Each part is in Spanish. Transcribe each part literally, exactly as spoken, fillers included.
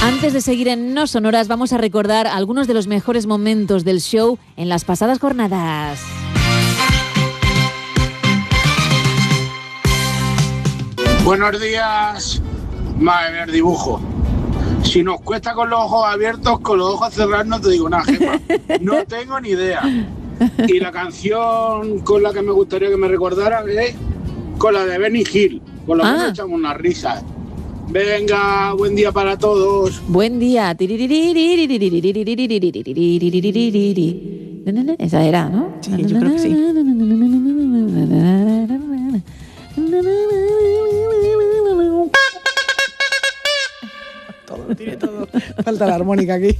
Antes de seguir en No Sonoras, vamos a recordar algunos de los mejores momentos del show en las pasadas jornadas. Buenos días, madre del dibujo. Si nos cuesta con los ojos abiertos, con los ojos cerrados no te digo nada, Gemma. No tengo ni idea. Y la canción con la que me gustaría que me recordaran es con la de Benny Hill. Por lo menos Ah. echamos unas risas. Venga, buen día para todos. Buen día. Esa era, ¿no? Sí, yo creo que sí. Todo, tiene todo. Falta la armónica aquí.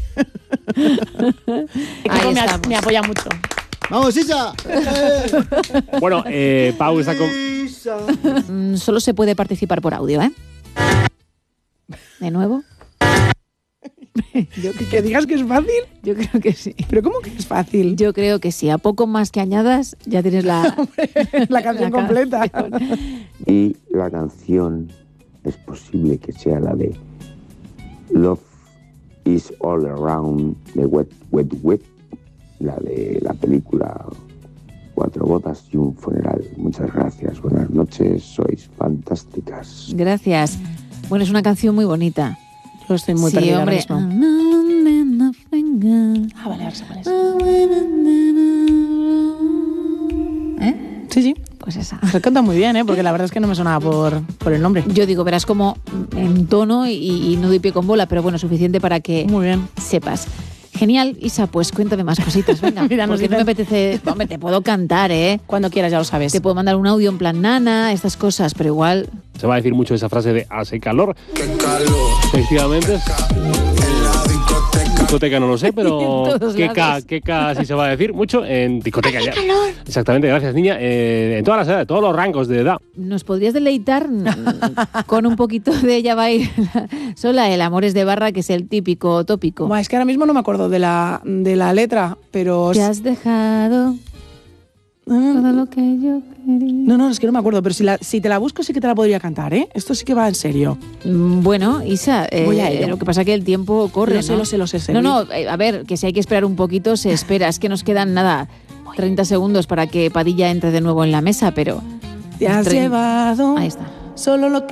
Ahí me, estamos. me apoya mucho. ¡Vamos, Isa! Bueno, eh, Pau está con... Mm, Solo se puede participar por audio, ¿eh? ¿De nuevo? Yo, que, que digas que es fácil, Yo creo que sí. pero ¿cómo que es fácil? Yo creo que sí. A poco más que añadas, ya tienes la, La canción la completa. canción. Y la canción es posible que sea la de Love is All Around de Wet Wet Wet, la de la película Cuatro bodas y un funeral. Muchas gracias, buenas noches, sois fantásticas. Gracias. Bueno, es una canción muy bonita. Yo estoy muy Sí, perdida ahora hombre. mismo. Ah, vale, ahora sé cuál es. ¿Eh? Sí, sí. Pues esa. Se canta muy bien, ¿eh? Porque la verdad es que no me sonaba por, por el nombre. Yo digo, verás como en tono y, y no doy pie con bola, pero bueno, suficiente para que Muy bien. sepas. Genial, Isa, pues cuéntame más cositas, venga. Mira, nos porque no me dicen- apetece... Hombre, te puedo cantar, ¿eh? Cuando quieras, ya lo sabes. Te puedo mandar un audio en plan nana, estas cosas, pero igual... Se va a decir mucho esa frase de hace calor. ¡Qué calor! Efectivamente. Discoteca no lo sé, pero En todos ¿qué K, lados. qué K sí se va a decir mucho en discoteca ya. Exactamente, gracias niña. Eh, en todas las edades, todos los rangos de edad. ¿Nos podrías deleitar con un poquito de ella va a ir sola? El Amores de Barra, que es el típico tópico. Buah, es que ahora mismo no me acuerdo de la, de la letra, pero... Te has dejado todo lo que yo quería. No, no, es que no me acuerdo, pero si, la, si te la busco sí que te la podría cantar, ¿eh? Esto sí que va en serio. Mm, Bueno, Isa, eh, Voy a ello. lo que pasa es que el tiempo corre, Lo sé, ¿no? lo sé, lo sé, sé. No, no, eh, a ver, que si hay que esperar un poquito, se espera. Es que nos quedan, nada, treinta segundos para que Padilla entre de nuevo en la mesa, pero... Te has Tre- llevado Ahí está. solo lo que